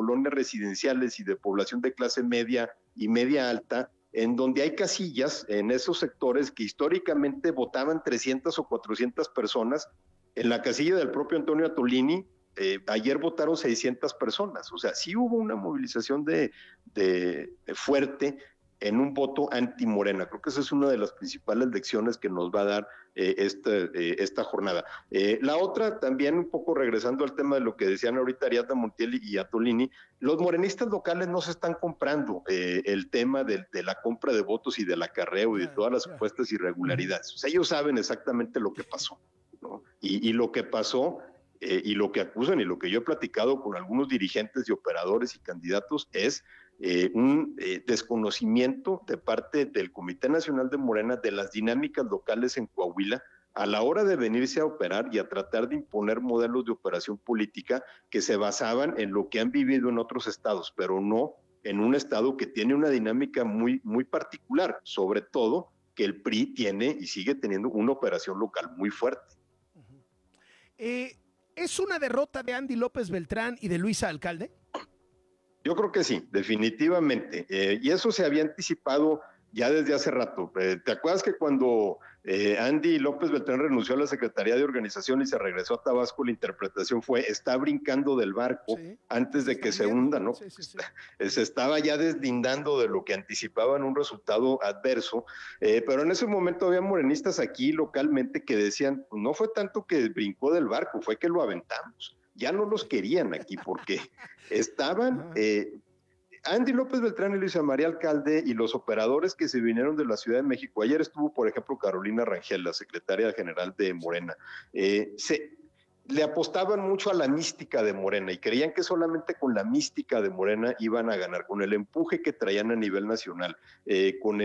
colonias residenciales y de población de clase media y media alta, en donde hay casillas en esos sectores que históricamente votaban 300 o 400 personas. En la casilla del propio Antonio Atolini, ayer votaron 600 personas. O sea, sí hubo una movilización de fuerte en un voto anti-Morena. Creo que esa es una de las principales lecciones que nos va a dar esta jornada. La otra, también un poco regresando al tema de lo que decían ahorita Ariadna Montiel y Atolini, los morenistas locales no se están comprando el tema de la compra de votos y del acarreo y de todas las supuestas irregularidades. O sea, ellos saben exactamente lo que pasó, ¿no? Y lo que pasó y lo que acusan y lo que yo he platicado con algunos dirigentes y operadores y candidatos es un desconocimiento de parte del Comité Nacional de Morena de las dinámicas locales en Coahuila a la hora de venirse a operar y a tratar de imponer modelos de operación política que se basaban en lo que han vivido en otros estados, pero no en un estado que tiene una dinámica muy, muy particular, sobre todo que el PRI tiene y sigue teniendo una operación local muy fuerte. ¿Es una derrota de Andy López Beltrán y de Luisa Alcalde? Yo creo que sí, definitivamente. Y eso se había anticipado ya desde hace rato. ¿Te acuerdas que cuando Andy López Beltrán renunció a la Secretaría de Organización y se regresó a Tabasco, la interpretación fue, está brincando del barco antes de que se hunda, ¿no? Sí. Se estaba ya deslindando de lo que anticipaban un resultado adverso, pero en ese momento había morenistas aquí localmente que decían, no fue tanto que brincó del barco, fue que lo aventamos. Ya no los querían aquí porque estaban... Andy López Beltrán y Luisa María Alcalde y los operadores que se vinieron de la Ciudad de México. Ayer estuvo, por ejemplo, Carolina Rangel, la secretaria general de Morena. Le apostaban mucho a la mística de Morena y creían que solamente con la mística de Morena iban a ganar, con el empuje que traían a nivel nacional, con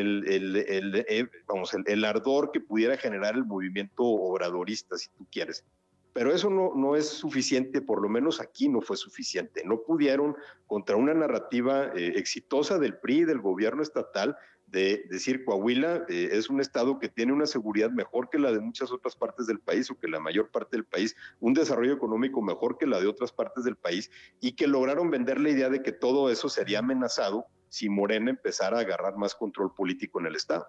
el ardor que pudiera generar el movimiento obradorista, si tú quieres. Pero eso no es suficiente, por lo menos aquí no fue suficiente. No pudieron, contra una narrativa exitosa del PRI, del gobierno estatal, de decir Coahuila es un estado que tiene una seguridad mejor que la de muchas otras partes del país o que la mayor parte del país, un desarrollo económico mejor que la de otras partes del país y que lograron vender la idea de que todo eso sería amenazado si Morena empezara a agarrar más control político en el estado.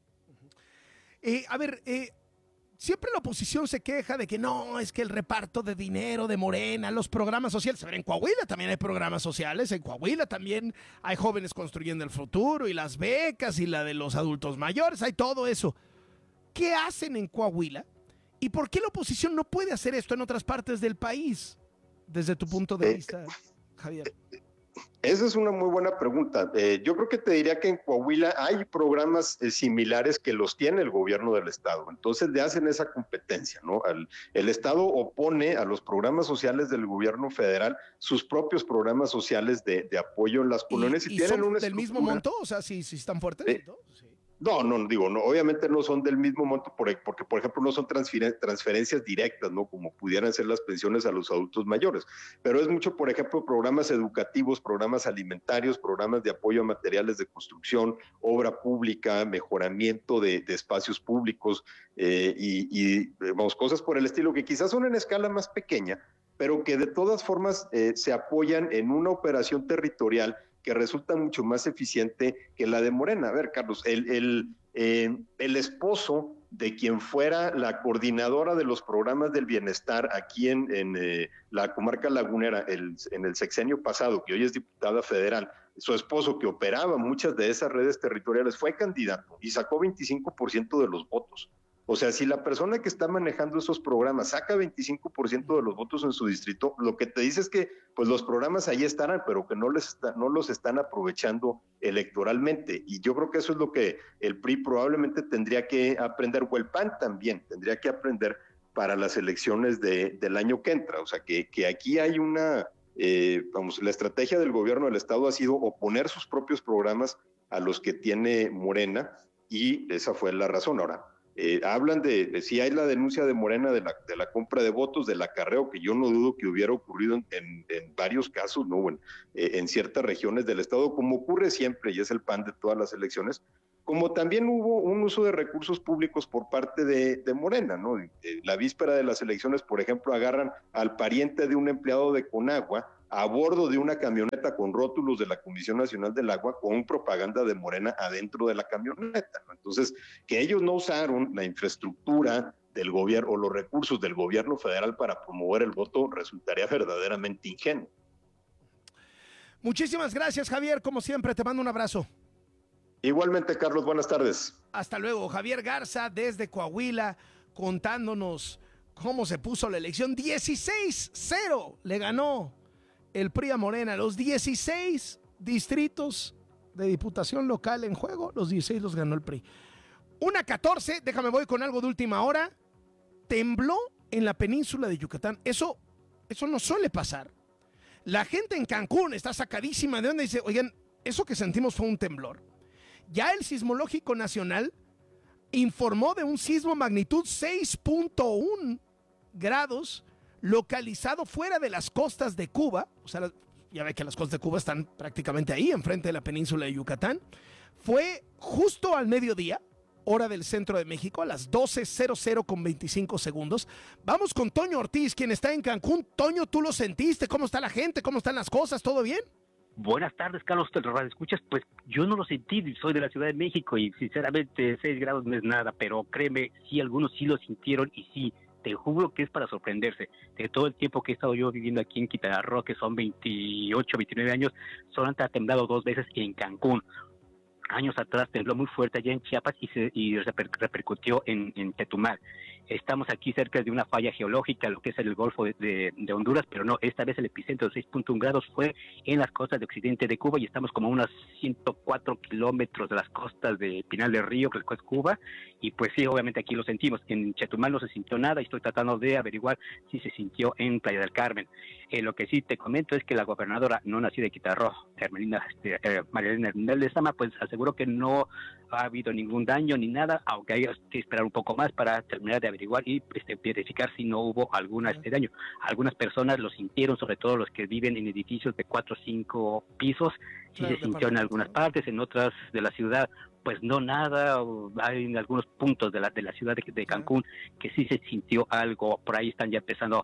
Siempre la oposición se queja de que no, es que el reparto de dinero de Morena, los programas sociales, en Coahuila también hay programas sociales, en Coahuila también hay jóvenes construyendo el futuro y las becas y la de los adultos mayores, hay todo eso. ¿Qué hacen en Coahuila? ¿Y por qué la oposición no puede hacer esto en otras partes del país? Desde tu punto de vista, Javier. Esa es una muy buena pregunta. Yo creo que te diría que en Coahuila hay programas similares que los tiene el gobierno del estado. Entonces le hacen esa competencia, ¿no? El estado opone a los programas sociales del gobierno federal sus propios programas sociales de apoyo en las colonias y tienen son una del mismo monto, o sea, si están fuertes y todo. Sí. No, obviamente no son del mismo monto porque, por ejemplo, no son transferencias directas, ¿no? Como pudieran ser las pensiones a los adultos mayores, pero es mucho, por ejemplo, programas educativos, programas alimentarios, programas de apoyo a materiales de construcción, obra pública, mejoramiento de espacios públicos cosas por el estilo que quizás son en escala más pequeña, pero que de todas formas se apoyan en una operación territorial que resulta mucho más eficiente que la de Morena. A ver, Carlos, el esposo de quien fuera la coordinadora de los programas del bienestar aquí en la comarca lagunera en el sexenio pasado, que hoy es diputada federal, su esposo que operaba muchas de esas redes territoriales fue candidato y sacó 25% de los votos. O sea, si la persona que está manejando esos programas saca 25% de los votos en su distrito, lo que te dice es que pues los programas ahí estarán, pero que no los están aprovechando electoralmente. Y yo creo que eso es lo que el PRI probablemente tendría que aprender, o el PAN también tendría que aprender para las elecciones del año que entra. O sea, que aquí hay una, la estrategia del gobierno del estado ha sido oponer sus propios programas a los que tiene Morena, y esa fue la razón. Ahora, hablan de si hay la denuncia de Morena de la compra de votos, del acarreo, que yo no dudo que hubiera ocurrido en varios casos, ¿no? En ciertas regiones del estado, como ocurre siempre, y es el pan de todas las elecciones, como también hubo un uso de recursos públicos por parte de Morena, ¿no? La víspera de las elecciones, por ejemplo, agarran al pariente de un empleado de Conagua a bordo de una camioneta con rótulos de la Comisión Nacional del Agua con propaganda de Morena adentro de la camioneta, ¿no? Entonces, que ellos no usaron la infraestructura del gobierno o los recursos del gobierno federal para promover el voto resultaría verdaderamente ingenuo. Muchísimas gracias, Javier. Como siempre, te mando un abrazo. Igualmente, Carlos, buenas tardes. Hasta luego. Javier Garza desde Coahuila contándonos cómo se puso la elección. 16-0 le ganó el PRI a Morena. Los 16 distritos de diputación local en juego, los 16 los ganó el PRI. 1-14, déjame voy con algo de última hora. Tembló en la península de Yucatán. Eso no suele pasar. La gente en Cancún está sacadísima de onda y dice, oigan, eso que sentimos fue un temblor. Ya el Sismológico Nacional informó de un sismo magnitud 6.1 grados localizado fuera de las costas de Cuba. O sea, ya ve que las costas de Cuba están prácticamente ahí, enfrente de la península de Yucatán. Fue justo al mediodía, hora del centro de México, a las 12:00 con 25 segundos. Vamos con Toño Ortiz, quien está en Cancún. Toño, ¿tú lo sentiste? ¿Cómo está la gente? ¿Cómo están las cosas? ¿Todo bien? Buenas tardes, Carlos, te lo escuchas. Pues yo no lo sentí, soy de la Ciudad de México y sinceramente 6 grados no es nada, pero créeme, sí, algunos sí lo sintieron y sí, te juro que es para sorprenderse. De todo el tiempo que he estado yo viviendo aquí en Quintana Roo, que son 28, 29 años, solamente ha temblado 2 veces en Cancún. Años atrás tembló muy fuerte allá en Chiapas y repercutió en Chetumal. Estamos aquí cerca de una falla geológica, lo que es el Golfo de Honduras, pero no, esta vez el epicentro de 6.1 grados fue en las costas de occidente de Cuba y estamos como a unos 104 kilómetros de las costas de Pinal del Río, que es Cuba, y pues sí, obviamente aquí lo sentimos. En Chetumal no se sintió nada y estoy tratando de averiguar si se sintió en Playa del Carmen. Lo que sí te comento es que la gobernadora no nacida de Quintana Roo, María Elena Hernández Lezama, pues aseguró que no ha habido ningún daño ni nada, aunque hay que esperar un poco más para terminar de averiguar y verificar si no hubo algún daño. Algunas personas lo sintieron, sobre todo los que viven en edificios de 4 o 5 pisos, sí se sintió en algunas partes, en otras de la ciudad pues no nada. Hay en algunos puntos de la ciudad de Cancún que sí se sintió algo. Por ahí están ya empezando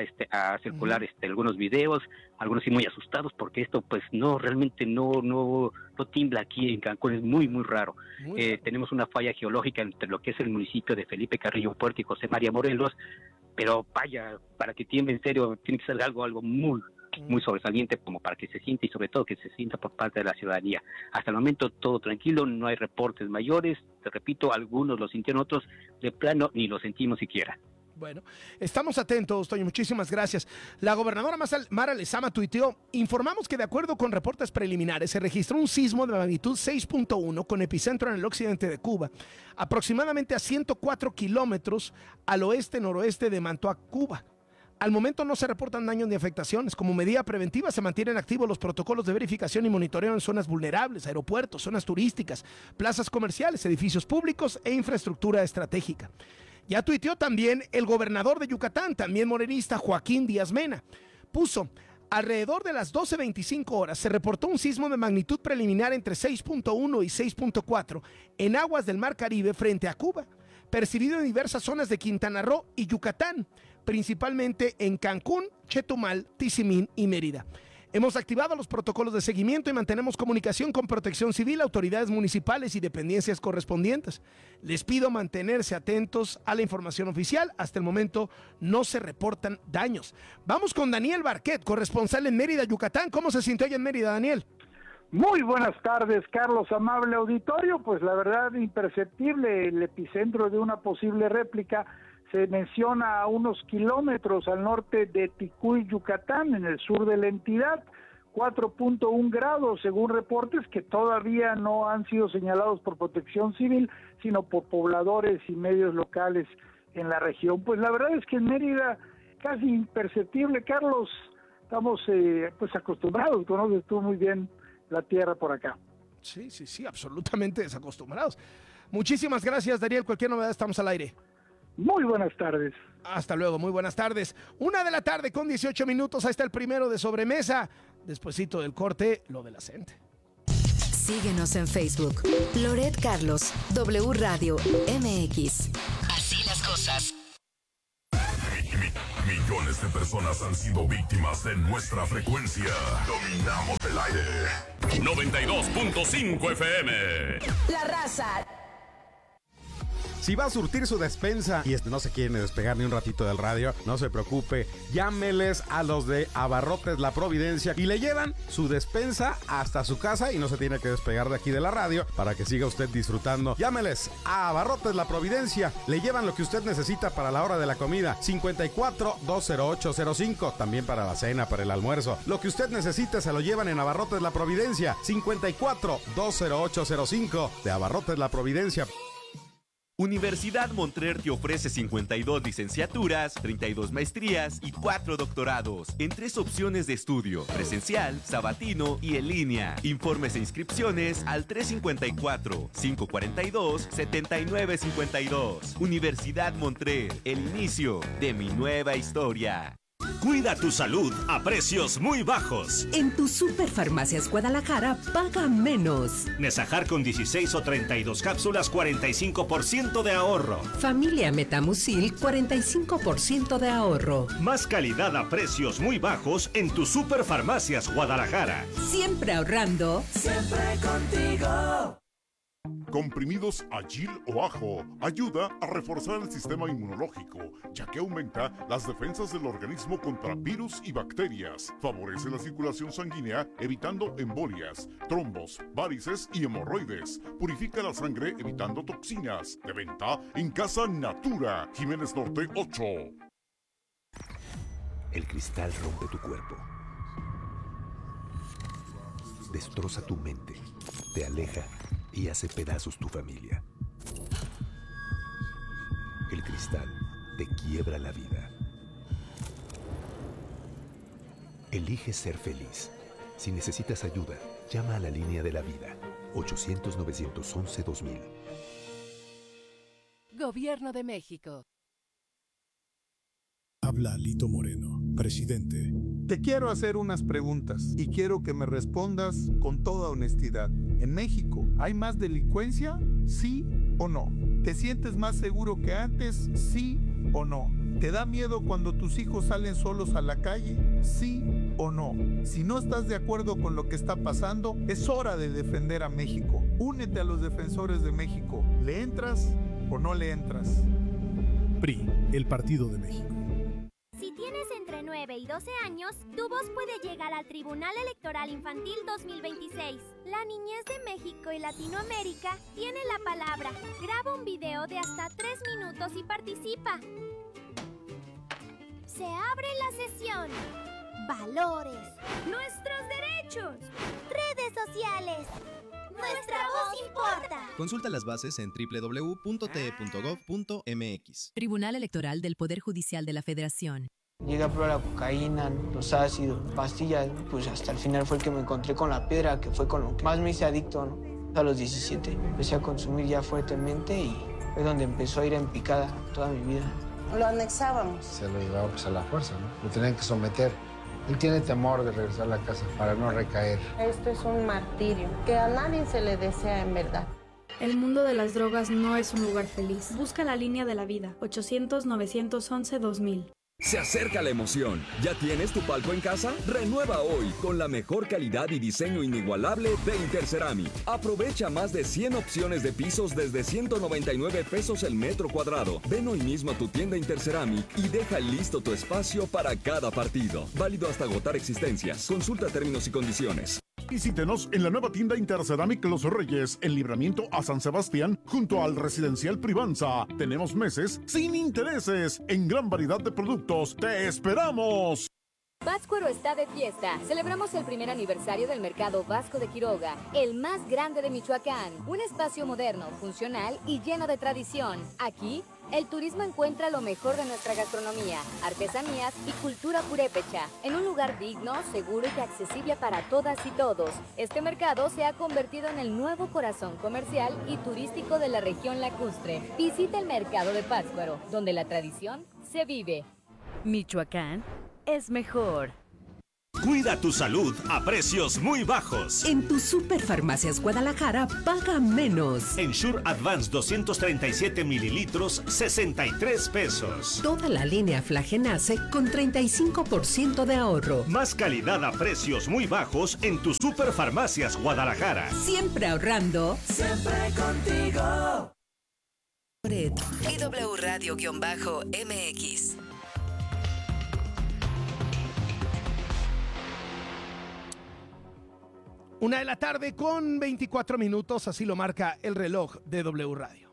a circular algunos videos, algunos sí muy asustados porque esto pues no, realmente no tiembla aquí en Cancún, es muy muy raro. Tenemos una falla geológica entre lo que es el municipio de Felipe Carrillo Puerto y José María Morelos, pero vaya, para que tiemble en serio tiene que ser algo muy sobresaliente como para que se sienta y sobre todo que se sienta por parte de la ciudadanía. Hasta el momento todo tranquilo, no hay reportes mayores, te repito, algunos lo sintieron, otros de plano ni lo sentimos siquiera. Bueno, estamos atentos, Toño, muchísimas gracias. La gobernadora Mara Lezama tuiteó: informamos que de acuerdo con reportes preliminares se registró un sismo de magnitud 6.1 con epicentro en el occidente de Cuba, aproximadamente a 104 kilómetros al oeste-noroeste de Mantua, Cuba. Al momento no se reportan daños ni afectaciones. Como medida preventiva se mantienen activos los protocolos de verificación y monitoreo en zonas vulnerables, aeropuertos, zonas turísticas, plazas comerciales, edificios públicos e infraestructura estratégica. Ya tuiteó también el gobernador de Yucatán, también morenista, Joaquín Díaz Mena. Puso: alrededor de las 12:25 horas se reportó un sismo de magnitud preliminar entre 6.1 y 6.4 en aguas del Mar Caribe frente a Cuba, percibido en diversas zonas de Quintana Roo y Yucatán, principalmente en Cancún, Chetumal, Tizimín y Mérida. Hemos activado los protocolos de seguimiento y mantenemos comunicación con Protección Civil, autoridades municipales y dependencias correspondientes. Les pido mantenerse atentos a la información oficial. Hasta el momento no se reportan daños. Vamos con Daniel Barquet, corresponsal en Mérida, Yucatán. ¿Cómo se sintió allá en Mérida, Daniel? Muy buenas tardes, Carlos, amable auditorio. Pues la verdad, imperceptible el epicentro de una posible réplica. Se menciona a unos kilómetros al norte de Ticuy, Yucatán, en el sur de la entidad, 4.1 grados según reportes que todavía no han sido señalados por Protección Civil, sino por pobladores y medios locales en la región. Pues la verdad es que en Mérida casi imperceptible, Carlos, estamos pues acostumbrados, conoces tú muy bien la tierra por acá. Sí, absolutamente desacostumbrados. Muchísimas gracias, Daniel. Cualquier novedad, estamos al aire. Muy buenas tardes. Hasta luego, muy buenas tardes. 1:00 con 18 minutos. Ahí está el primero de sobremesa. Despuesito del corte, lo de la gente. Síguenos en Facebook. Loret Carlos, W Radio MX. Así las cosas. Millones de personas han sido víctimas de nuestra frecuencia. Dominamos el aire. 92.5 FM. La Raza. Si va a surtir su despensa y no se quiere despegar ni un ratito del radio, no se preocupe, llámeles a los de Abarrotes La Providencia y le llevan su despensa hasta su casa y no se tiene que despegar de aquí de la radio para que siga usted disfrutando. Llámeles a Abarrotes La Providencia, le llevan lo que usted necesita para la hora de la comida, 54-20805, también para la cena, para el almuerzo. Lo que usted necesita se lo llevan en Abarrotes La Providencia, 54-20805 de Abarrotes La Providencia. Universidad Montclair te ofrece 52 licenciaturas, 32 maestrías y 4 doctorados en 3 opciones de estudio: presencial, sabatino y en línea. Informes e inscripciones al 354-542-7952. Universidad Montclair, el inicio de mi nueva historia. Cuida tu salud a precios muy bajos. En tu Superfarmacias Guadalajara, paga menos. Nesajar con 16 o 32 cápsulas, 45% de ahorro. Familia Metamucil, 45% de ahorro. Más calidad a precios muy bajos en tu Superfarmacias Guadalajara. Siempre ahorrando. Siempre contigo. Comprimidos Agil o Ajo ayuda a reforzar el sistema inmunológico, ya que aumenta las defensas del organismo contra virus y bacterias. Favorece la circulación sanguínea, evitando embolias, trombos, varices y hemorroides. Purifica la sangre, evitando toxinas. De venta en Casa Natura, Jiménez Norte 8. El cristal rompe tu cuerpo. Destroza tu mente. Te aleja y hace pedazos tu familia. El cristal te quiebra la vida. Elige ser feliz. Si necesitas ayuda, llama a la línea de la vida. 800-911-2000. Gobierno de México. Habla Lito Moreno, presidente. Te quiero hacer unas preguntas y quiero que me respondas con toda honestidad. ¿En México hay más delincuencia? ¿Sí o no? ¿Te sientes más seguro que antes? ¿Sí o no? ¿Te da miedo cuando tus hijos salen solos a la calle? ¿Sí o no? Si no estás de acuerdo con lo que está pasando, es hora de defender a México. Únete a los defensores de México. ¿Le entras o no le entras? PRI, el Partido de México. Si tienes entre 9 y 12 años, tu voz puede llegar al Tribunal Electoral Infantil 2026. La niñez de México y Latinoamérica tiene la palabra. Graba un video de hasta 3 minutos y participa. Se abre la sesión. Valores. Nuestros derechos. Redes sociales. Nuestra voz importa. Consulta las bases en www.te.gov.mx. Tribunal Electoral del Poder Judicial de la Federación. Llegué a probar la cocaína, los ácidos, pastillas, pues hasta el final fue el que me encontré con la piedra, que fue con lo que más me hice adicto, ¿no? A los 17 empecé a consumir ya fuertemente y fue donde empezó a ir en picada toda mi vida. Lo anexábamos. Se lo llevaba pues a la fuerza, ¿no? Lo tenían que someter. Él tiene temor de regresar a la casa para no recaer. Esto es un martirio que a nadie se le desea en verdad. El mundo de las drogas no es un lugar feliz. Busca la línea de la vida. 800-911-2000. Se acerca la emoción. ¿Ya tienes tu palco en casa? Renueva hoy con la mejor calidad y diseño inigualable de Interceramic. Aprovecha más de 100 opciones de pisos desde 199 pesos el metro cuadrado. Ven hoy mismo a tu tienda Interceramic y deja listo tu espacio para cada partido. Válido hasta agotar existencias. Consulta términos y condiciones. Visítenos en la nueva tienda Interceramic Los Reyes, en Libramiento a San Sebastián, junto al Residencial Privanza. Tenemos meses sin intereses en gran variedad de productos. ¡Te esperamos! Pátzcuaro está de fiesta. Celebramos el primer aniversario del Mercado Vasco de Quiroga, el más grande de Michoacán. Un espacio moderno, funcional y lleno de tradición. Aquí, el turismo encuentra lo mejor de nuestra gastronomía, artesanías y cultura purépecha, en un lugar digno, seguro y accesible para todas y todos. Este mercado se ha convertido en el nuevo corazón comercial y turístico de la región lacustre. Visita el Mercado de Pátzcuaro, donde la tradición se vive. Michoacán es mejor. Cuida tu salud a precios muy bajos. En tu Superfarmacias Guadalajara, paga menos. Ensure Advance 237 mililitros, 63 pesos. Toda la línea Flagenace con 35% de ahorro. Más calidad a precios muy bajos en tu Superfarmacias Guadalajara. Siempre ahorrando. Siempre contigo. IW Radio-MX. Una de la tarde con 24 minutos, así lo marca el reloj de W Radio.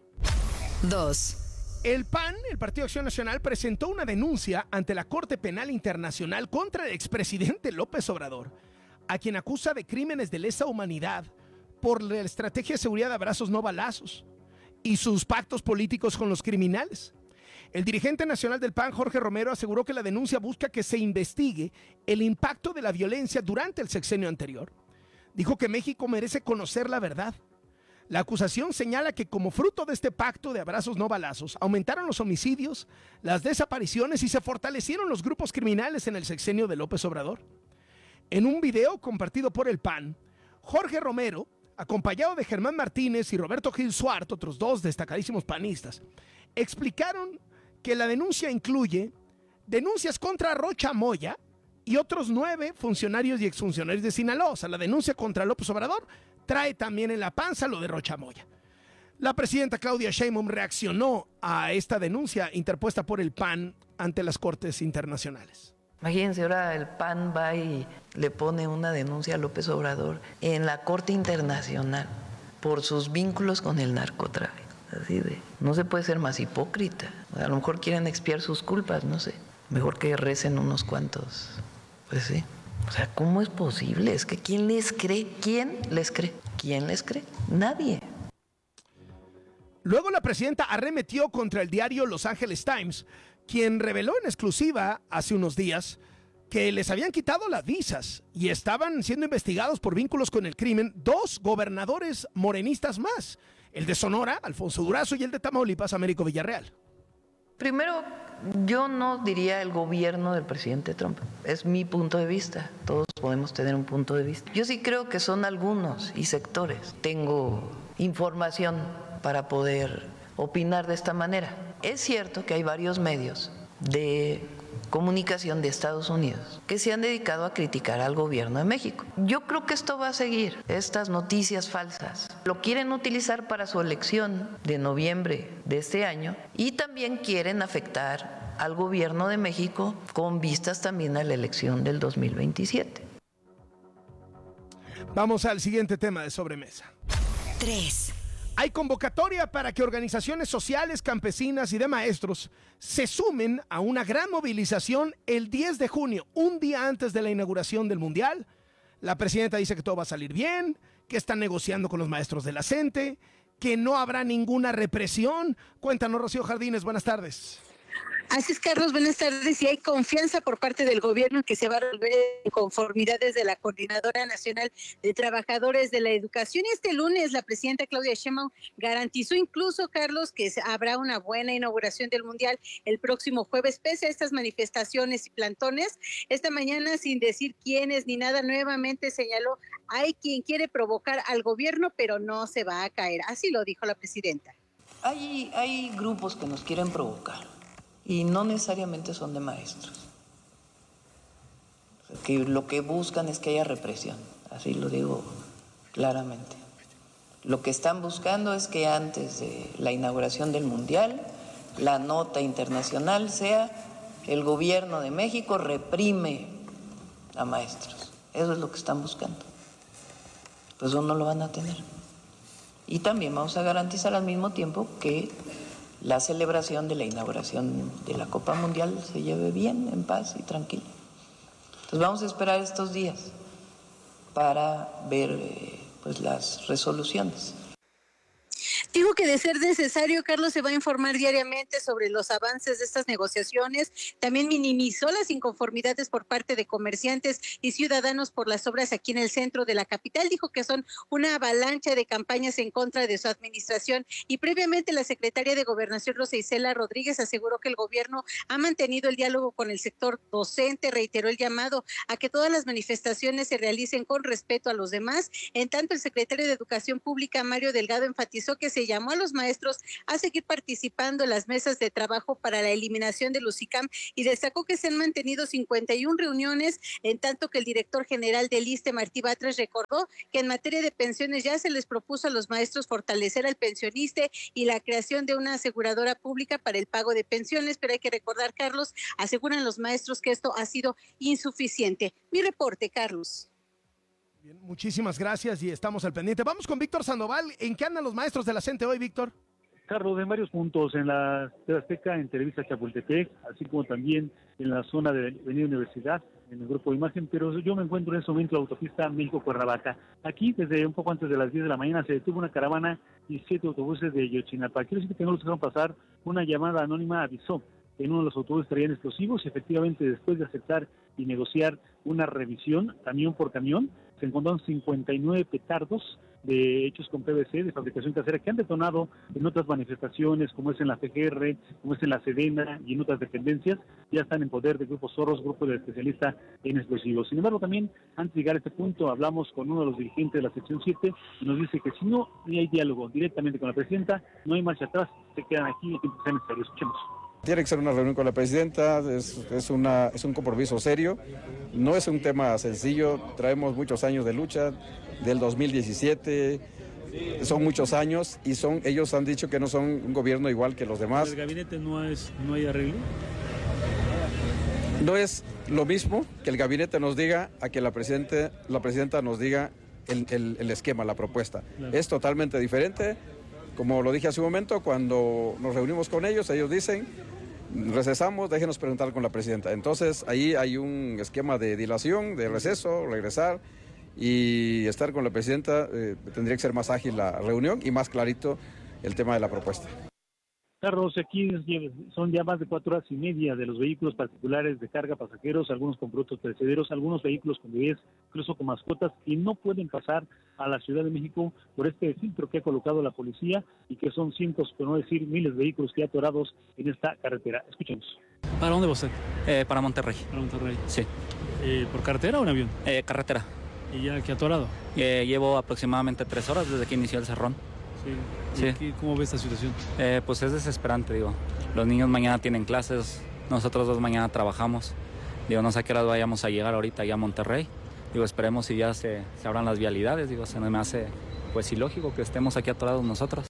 2. El PAN, el Partido Acción Nacional, presentó una denuncia ante la Corte Penal Internacional contra el expresidente López Obrador, a quien acusa de crímenes de lesa humanidad por la estrategia de seguridad de abrazos no balazos y sus pactos políticos con los criminales. El dirigente nacional del PAN, Jorge Romero, aseguró que la denuncia busca que se investigue el impacto de la violencia durante el sexenio anterior. Dijo que México merece conocer la verdad. La acusación señala que como fruto de este pacto de abrazos no balazos, aumentaron los homicidios, las desapariciones y se fortalecieron los grupos criminales en el sexenio de López Obrador. En un video compartido por el PAN, Jorge Romero, acompañado de Germán Martínez y Roberto Gil Suart, otros dos destacadísimos panistas, explicaron que la denuncia incluye denuncias contra Rocha Moya y otros 9 funcionarios y exfuncionarios de Sinaloa. O sea, la denuncia contra López Obrador trae también en la panza lo de Rocha Moya. La presidenta Claudia Sheinbaum reaccionó a esta denuncia interpuesta por el PAN ante las Cortes Internacionales. Imagínense, ahora el PAN va y le pone una denuncia a López Obrador en la Corte Internacional por sus vínculos con el narcotráfico. Así de, no se puede ser más hipócrita. A lo mejor quieren expiar sus culpas, no sé. Mejor que recen unos cuantos. Pues sí. O sea, ¿cómo es posible? Es que ¿quién les cree? ¿Quién les cree? ¿Quién les cree? Nadie. Luego la presidenta arremetió contra el diario Los Angeles Times, quien reveló en exclusiva hace unos días que les habían quitado las visas y estaban siendo investigados por vínculos con el crimen 2 gobernadores morenistas más, el de Sonora, Alfonso Durazo, y el de Tamaulipas, Américo Villarreal. Primero, yo no diría el gobierno del presidente Trump. Es mi punto de vista. Todos podemos tener un punto de vista. Yo sí creo que son algunos y sectores. Tengo información para poder opinar de esta manera. Es cierto que hay varios medios de comunicación de Estados Unidos que se han dedicado a criticar al gobierno de México. Yo creo que esto va a seguir, estas noticias falsas. Lo quieren utilizar para su elección de noviembre de este año y también quieren afectar al gobierno de México con vistas también a la elección del 2027. Vamos al siguiente tema de sobremesa. 3. Hay convocatoria para que organizaciones sociales, campesinas y de maestros se sumen a una gran movilización el 10 de junio, un día antes de la inauguración del Mundial. La presidenta dice que todo va a salir bien, que están negociando con los maestros de la CENTE, que no habrá ninguna represión. Cuéntanos, Rocío Jardines, buenas tardes. Así es, Carlos, buenas tardes. Y hay confianza por parte del gobierno en que se va a resolver en conformidades de la Coordinadora Nacional de Trabajadores de la Educación. Y este lunes la presidenta Claudia Sheinbaum garantizó incluso, Carlos, que habrá una buena inauguración del Mundial el próximo jueves, pese a estas manifestaciones y plantones. Esta mañana, sin decir quiénes ni nada, nuevamente señaló, hay quien quiere provocar al gobierno, pero no se va a caer. Así lo dijo la presidenta. Hay grupos que nos quieren provocar. Y no necesariamente son de maestros. Que lo que buscan es que haya represión, así lo digo claramente. Lo que están buscando es que antes de la inauguración del Mundial, la nota internacional sea el gobierno de México reprime a maestros. Eso es lo que están buscando. Pues eso no lo van a tener. Y también vamos a garantizar al mismo tiempo que la celebración de la inauguración de la Copa Mundial se lleve bien, en paz y tranquilo. Entonces vamos a esperar estos días para ver pues las resoluciones. Dijo que de ser necesario, Carlos, se va a informar diariamente sobre los avances de estas negociaciones. También minimizó las inconformidades por parte de comerciantes y ciudadanos por las obras aquí en el centro de la capital. Dijo que son una avalancha de campañas en contra de su administración. Y previamente la secretaria de Gobernación, Rosa Isela Rodríguez, aseguró que el gobierno ha mantenido el diálogo con el sector docente, reiteró el llamado a que todas las manifestaciones se realicen con respeto a los demás. En tanto, el secretario de Educación Pública, Mario Delgado, enfatizó que se llamó a los maestros a seguir participando en las mesas de trabajo para la eliminación del UCICAM y destacó que se han mantenido 51 reuniones, en tanto que el director general del ISSSTE, Martí Batres, recordó que en materia de pensiones ya se les propuso a los maestros fortalecer al pensionista y la creación de una aseguradora pública para el pago de pensiones, pero hay que recordar, Carlos, aseguran los maestros que esto ha sido insuficiente. Mi reporte, Carlos. Bien, muchísimas gracias y estamos al pendiente. Vamos con Víctor Sandoval. ¿En qué andan los maestros de la CENTE hoy, Víctor? Carlos, en varios puntos, en la TV Azteca, en Televisa Chapultepec, así como también en la zona de Avenida Universidad, en el grupo de imagen, pero yo me encuentro en ese momento en la autopista México-Cuernavaca. Aquí, desde un poco antes de las 10 de la mañana, se detuvo una caravana y 7 autobuses de Ayotzinapa. Quiero decir que los dejaron pasar. Una llamada anónima avisó que en uno de los autobuses traían explosivos y efectivamente después de aceptar y negociar una revisión camión por camión, se encontraron 59 petardos hechos con PVC de fabricación casera que han detonado en otras manifestaciones, como es en la PGR, como es en la Sedena y en otras dependencias. Ya están en poder de Grupo Zorros, grupo de especialistas en explosivos. Sin embargo, también antes de llegar a este punto, hablamos con uno de los dirigentes de la sección 7 y nos dice que si no hay diálogo directamente con la presidenta, no hay marcha atrás, se quedan aquí y tiempo que sea necesario. Escuchemos. Tiene que ser una reunión con la presidenta, es un compromiso serio, no es un tema sencillo, traemos muchos años de lucha, del 2017, son muchos años y ellos han dicho que no son un gobierno igual que los demás. ¿El gabinete no hay arreglo? No es lo mismo que el gabinete nos diga a que la presidenta nos diga el esquema, la propuesta. Claro. Es totalmente diferente. Como lo dije hace un momento, cuando nos reunimos con ellos dicen, recesamos, déjenos preguntar con la presidenta. Entonces ahí hay un esquema de dilación, de receso, regresar y estar con la presidenta. Tendría que ser más ágil la reunión y más clarito el tema de la propuesta. Carlos, aquí son ya más de 4 horas y media de los vehículos particulares de carga pasajeros, algunos con productos perecederos, algunos vehículos con bebés, incluso con mascotas, y no pueden pasar a la Ciudad de México por este filtro que ha colocado la policía y que son cientos, por no decir miles de vehículos que atorados en esta carretera. Escuchemos. ¿Para dónde va usted? Para Monterrey. ¿Para Monterrey? Sí. ¿Por carretera o en avión? Carretera. ¿Y ya qué atorado? Llevo aproximadamente 3 horas desde que inició el cerrón. Sí. ¿Cómo ves esta situación? Pues es desesperante, digo. Los niños mañana tienen clases, nosotros 2 mañana trabajamos. Digo, no sé a qué hora vayamos a llegar ahorita ya a Monterrey. Digo, esperemos si ya se abran las vialidades. Digo, se me hace pues ilógico que estemos aquí atorados nosotros.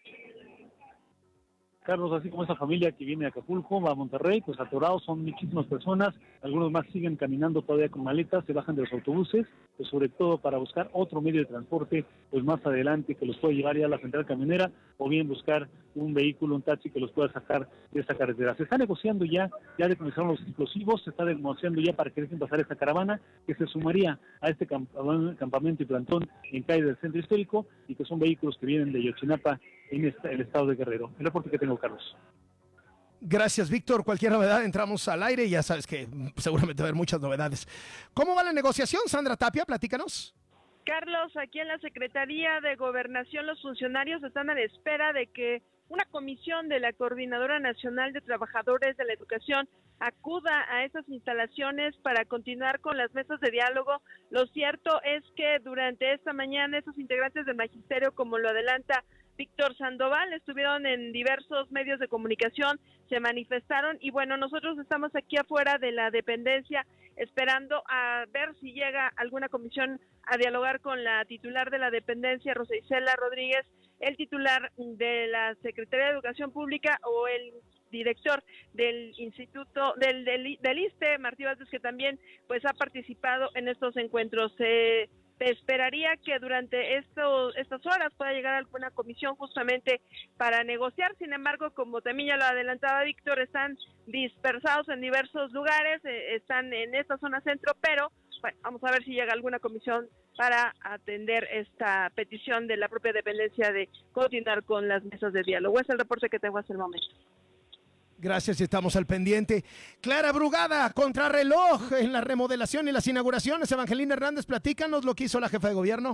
Carlos, así como esa familia que viene de Acapulco, va a Monterrey, pues atorados son muchísimas personas, algunos más siguen caminando todavía con maletas, se bajan de los autobuses, pues sobre todo para buscar otro medio de transporte, pues más adelante que los pueda llevar ya a la central camionera, o bien buscar un vehículo, un taxi que los pueda sacar de esta carretera. Se está negociando ya decomisaron los explosivos, se está negociando ya para que dejen pasar esta caravana, que se sumaría a este campamento y plantón en calle del centro histórico, y que son vehículos que vienen de Ayotzinapa en el estado de Guerrero. El reporte que tengo, Carlos. Gracias, Víctor. Cualquier novedad entramos al aire y ya sabes que seguramente va a haber muchas novedades. ¿Cómo va la negociación, Sandra Tapia? Platícanos. Carlos, aquí en la Secretaría de Gobernación los funcionarios están a la espera de que una comisión de la Coordinadora Nacional de Trabajadores de la Educación acuda a esas instalaciones para continuar con las mesas de diálogo. Lo cierto es que durante esta mañana esos integrantes del magisterio, como lo adelanta Víctor Sandoval, estuvieron en diversos medios de comunicación, se manifestaron y bueno, nosotros estamos aquí afuera de la dependencia esperando a ver si llega alguna comisión a dialogar con la titular de la dependencia, Rosa Isela Rodríguez, el titular de la Secretaría de Educación Pública o el director del instituto del ISSSTE, Martí Batres, que también pues ha participado en estos encuentros. Esperaría que durante estas horas pueda llegar alguna comisión justamente para negociar. Sin embargo, como también ya lo adelantaba Víctor, están dispersados en diversos lugares, están en esta zona centro, pero bueno, vamos a ver si llega alguna comisión para atender esta petición de la propia dependencia de continuar con las mesas de diálogo. Es el reporte que tengo hasta el momento. Gracias, estamos al pendiente. Clara Brugada, contrarreloj en la remodelación y las inauguraciones. Evangelina Hernández, platícanos lo que hizo la jefa de gobierno.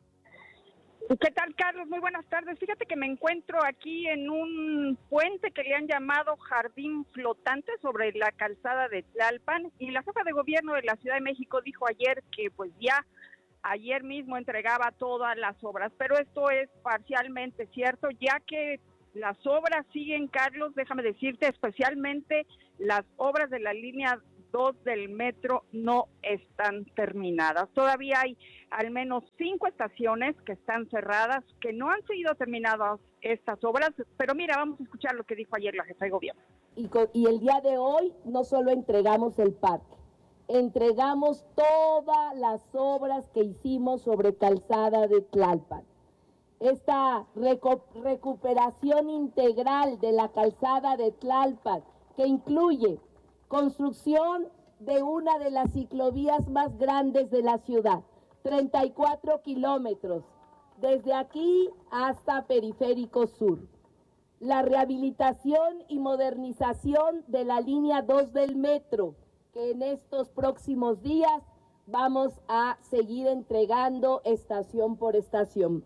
¿Qué tal, Carlos? Muy buenas tardes. Fíjate que me encuentro aquí en un puente que le han llamado Jardín Flotante sobre la calzada de Tlalpan, y la jefa de gobierno de la Ciudad de México dijo ayer que pues ya ayer mismo entregaba todas las obras, pero esto es parcialmente cierto, ya que las obras siguen, Carlos, déjame decirte, especialmente las obras de la línea 2 del metro no están terminadas. Todavía hay al menos 5 estaciones que están cerradas, que no han sido terminadas estas obras, pero mira, vamos a escuchar lo que dijo ayer la jefa de gobierno. Y el día de hoy no solo entregamos el parque, entregamos todas las obras que hicimos sobre calzada de Tlalpan. Esta recuperación integral de la calzada de Tlalpan, que incluye construcción de una de las ciclovías más grandes de la ciudad, 34 kilómetros, desde aquí hasta Periférico Sur. La rehabilitación y modernización de la línea 2 del metro, que en estos próximos días vamos a seguir entregando estación por estación.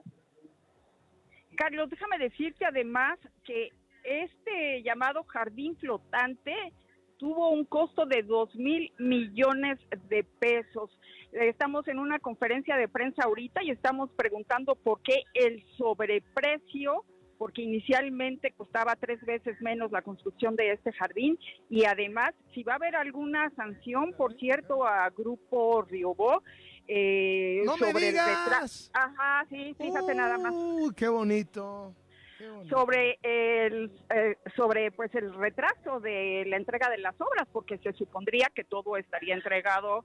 Carlos, déjame decirte además que este llamado Jardín Flotante tuvo un costo de 2,000 millones de pesos. Estamos en una conferencia de prensa ahorita y estamos preguntando por qué el sobreprecio, porque inicialmente costaba 3 veces menos la construcción de este jardín, y además si va a haber alguna sanción, por cierto, a Grupo Riobó, ¡No sobre me digas! Ajá, sí, fíjate nada más. ¡Qué bonito! Sobre el retraso de la entrega de las obras, porque se supondría que todo estaría entregado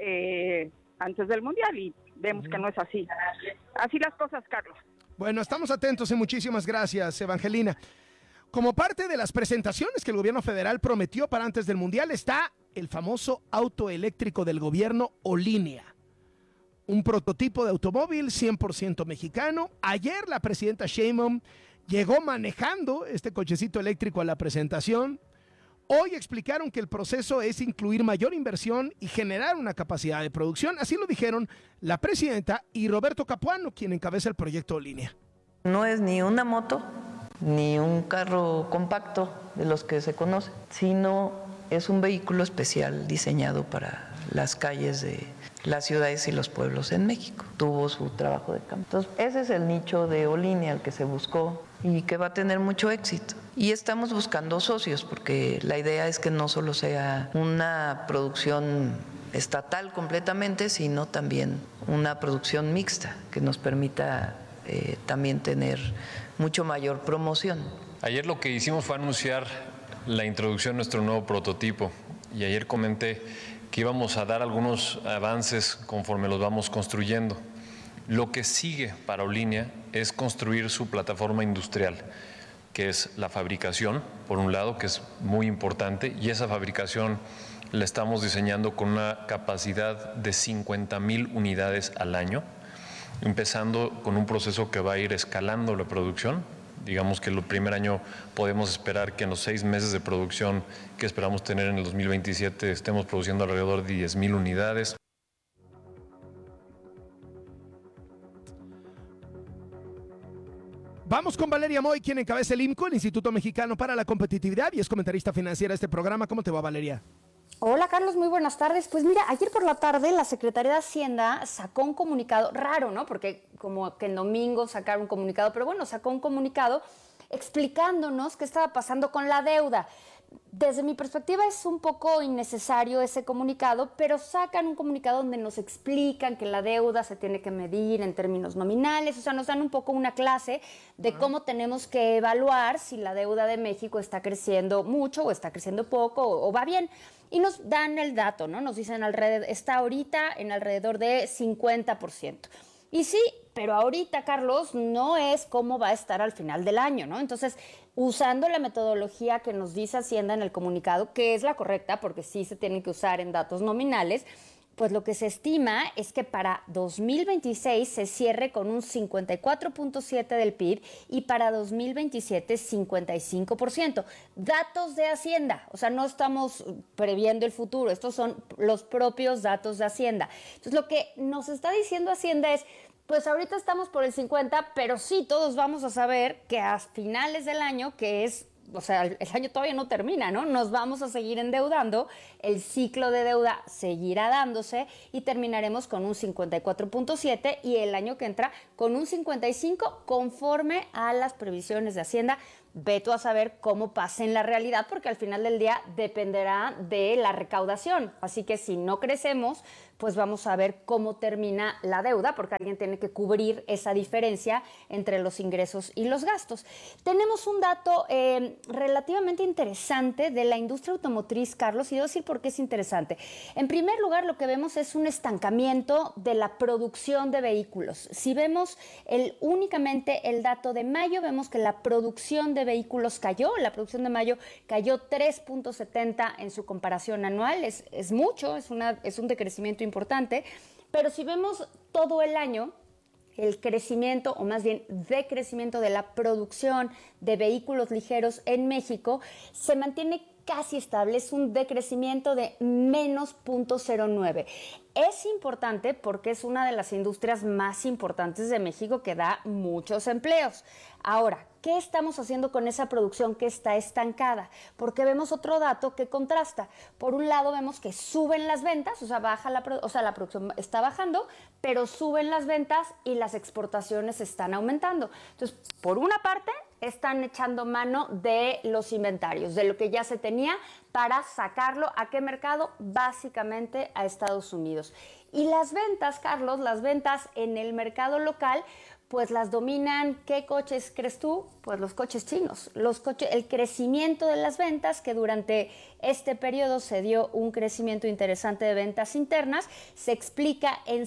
antes del Mundial, y vemos que no es así. Así las cosas, Carlos. Bueno, estamos atentos y muchísimas gracias, Evangelina. Como parte de las presentaciones que el gobierno federal prometió para antes del Mundial está el famoso auto eléctrico del gobierno Olinea. Un prototipo de automóvil 100% mexicano. Ayer la presidenta Sheinbaum llegó manejando este cochecito eléctrico a la presentación. Hoy explicaron que el proceso es incluir mayor inversión y generar una capacidad de producción. Así lo dijeron la presidenta y Roberto Capuano, quien encabeza el proyecto Olinea. No es ni una moto, ni un carro compacto de los que se conocen, sino es un vehículo especial diseñado para las calles de las ciudades y los pueblos en México. Tuvo su trabajo de campo. Entonces, ese es el nicho de Olinea al que se buscó y que va a tener mucho éxito. Y estamos buscando socios, porque la idea es que no solo sea una producción estatal completamente, sino también una producción mixta que nos permita también tener mucho mayor promoción. Ayer lo que hicimos fue anunciar la introducción de nuestro nuevo prototipo, y ayer comenté que íbamos a dar algunos avances conforme los vamos construyendo. Lo que sigue para Olinea es construir su plataforma industrial, que es la fabricación, por un lado, que es muy importante, y esa fabricación la estamos diseñando con una capacidad de 50,000 unidades al año, empezando con un proceso que va a ir escalando la producción. Digamos que el primer año podemos esperar que en los 6 meses de producción que esperamos tener en el 2027 estemos produciendo alrededor de 10,000 unidades. Vamos con Valeria Moy, quien encabeza el IMCO, el Instituto Mexicano para la Competitividad, y es comentarista financiera de este programa. ¿Cómo te va, Valeria? Hola, Carlos, muy buenas tardes. Pues mira, ayer por la tarde la Secretaría de Hacienda sacó un comunicado, raro, ¿no? Porque como que en domingo sacaron un comunicado, pero bueno, sacó un comunicado explicándonos qué estaba pasando con la deuda. Desde mi perspectiva es un poco innecesario ese comunicado, pero sacan un comunicado donde nos explican que la deuda se tiene que medir en términos nominales, o sea, nos dan un poco una clase de cómo tenemos que evaluar si la deuda de México está creciendo mucho o está creciendo poco o va bien. Y nos dan el dato, ¿no? Nos dicen está ahorita en alrededor de 50%. Y sí, pero ahorita, Carlos, no es cómo va a estar al final del año, ¿no? Entonces, usando la metodología que nos dice Hacienda en el comunicado, que es la correcta, porque sí se tienen que usar en datos nominales, pues lo que se estima es que para 2026 se cierre con un 54.7% del PIB y para 2027 55%. Datos de Hacienda, o sea, no estamos previendo el futuro, estos son los propios datos de Hacienda. Entonces, lo que nos está diciendo Hacienda es, pues ahorita estamos por el 50%, pero sí todos vamos a saber que a finales del año, que es, o sea, el año todavía no termina, ¿no? Nos vamos a seguir endeudando, el ciclo de deuda seguirá dándose y terminaremos con un 54.7% y el año que entra con un 55% conforme a las previsiones de Hacienda. Ve tú a saber cómo pasa en la realidad, porque al final del día dependerá de la recaudación. Así que si no crecemos, pues vamos a ver cómo termina la deuda, porque alguien tiene que cubrir esa diferencia entre los ingresos y los gastos. Tenemos un dato relativamente interesante de la industria automotriz, Carlos, y debo decir por qué es interesante. En primer lugar, lo que vemos es un estancamiento de la producción de vehículos. Si vemos únicamente el dato de mayo, vemos que la producción de vehículos cayó, la producción de mayo cayó 3.70 en su comparación anual, es mucho, es un decrecimiento importante, pero si vemos todo el año, el crecimiento, o más bien decrecimiento de la producción de vehículos ligeros en México se mantiene casi estable, es un decrecimiento de menos 0.09. Es importante porque es una de las industrias más importantes de México que da muchos empleos. Ahora, ¿qué estamos haciendo con esa producción que está estancada? Porque vemos otro dato que contrasta. Por un lado vemos que suben las ventas, o sea, la producción está bajando, pero suben las ventas y las exportaciones están aumentando. Entonces, por una parte, están echando mano de los inventarios, de lo que ya se tenía, para sacarlo ¿a qué mercado? Básicamente a Estados Unidos. Y las ventas, Carlos, las ventas en el mercado local, pues las dominan, ¿qué coches crees tú? Pues los coches chinos. El crecimiento de las ventas, que durante este periodo se dio un crecimiento interesante de ventas internas, se explica en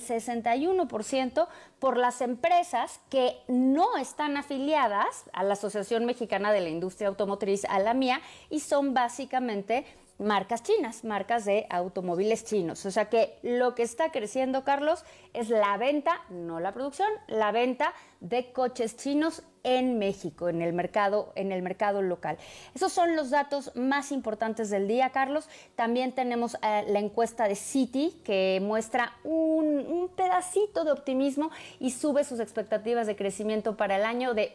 61% por las empresas que no están afiliadas a la Asociación Mexicana de la Industria Automotriz, a la MIA, y son básicamente marcas chinas, marcas de automóviles chinos. O sea que lo que está creciendo, Carlos, es la venta, no la producción, la venta de coches chinos en México, en el mercado local. Esos son los datos más importantes del día, Carlos. También tenemos la encuesta de Citi, que muestra un pedacito de optimismo y sube sus expectativas de crecimiento para el año de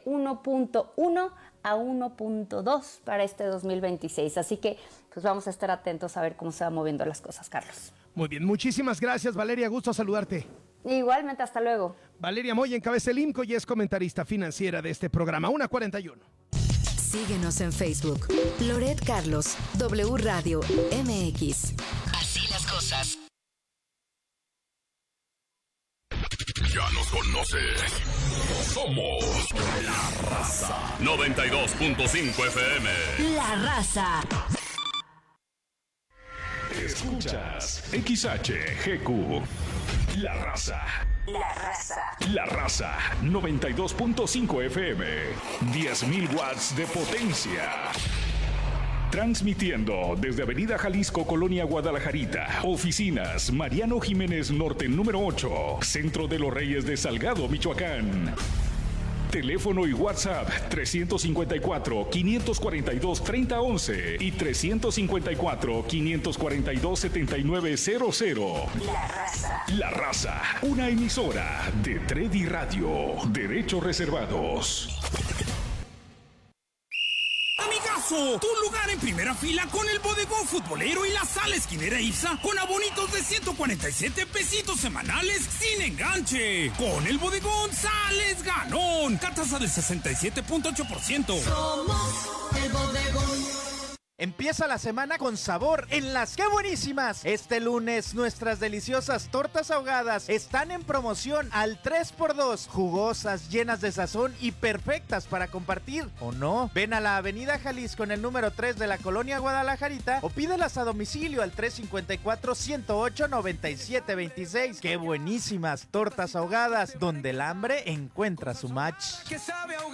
1.1 a 1.2 para este 2026. Así que pues vamos a estar atentos a ver cómo se van moviendo las cosas, Carlos. Muy bien, muchísimas gracias, Valeria, gusto saludarte. Igualmente, hasta luego. Valeria Moya encabeza el IMCO y es comentarista financiera de este programa. 1:41. Síguenos en Facebook. Loret Carlos, W Radio MX. Así las cosas. Ya nos conoces. Somos La Raza. 92.5 FM. La Raza. Escuchas XHGQ. La Raza. La Raza. La Raza. 92.5 FM. 10.000 watts de potencia. Transmitiendo desde Avenida Jalisco, Colonia Guadalajarita. Oficinas Mariano Jiménez Norte número 8. Centro de los Reyes de Salgado, Michoacán. Teléfono y WhatsApp 354-542-3011 y 354-542-7900. La Raza. La Raza, una emisora de Tredi Radio. Derechos reservados. Amigazo, tu lugar en primera fila con el bodegón futbolero y la sala esquinera Ipsa con abonitos de 147 pesitos semanales sin enganche. Con el bodegón sales ganón. Tasa del 67.8%. Somos el bodegón. Empieza la semana con sabor en las ¡Qué buenísimas! Este lunes nuestras deliciosas tortas ahogadas están en promoción al 3x2, jugosas, llenas de sazón y perfectas para compartir, ¿o no? Ven a la Avenida Jalisco en el número 3 de la Colonia Guadalajarita o pídelas a domicilio al 354-108-9726. ¡Qué buenísimas tortas ahogadas! Donde el hambre encuentra su match. Que sabe ahogar.